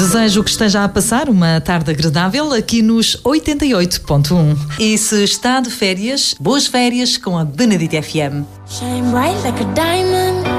Desejo que esteja a passar uma tarde agradável aqui nos 88.1. E se está de férias, boas férias com a Benedito FM. Shine bright like a diamond.